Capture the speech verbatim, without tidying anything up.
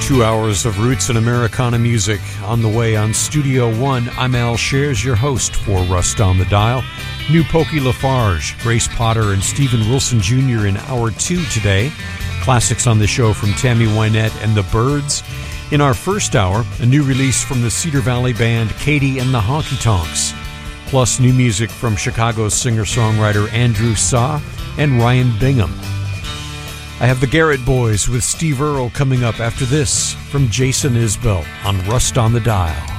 Two hours of roots and Americana music on the way on Studio One. I'm Al Shares, your host for Rust on the Dial. New Pokey Lafarge, Grace Potter, and Stephen Wilson Junior in Hour two today. Classics on the show from Tammy Wynette and the Byrds. In our first hour, a new release from the Cedar Valley band Katie and the Honky Tonks. Plus new music from Chicago's singer-songwriter Andrew Saw and Ryan Bingham. I have the Garrett Boys with Steve Earle coming up after this from Jason Isbell on Rust on the Dial.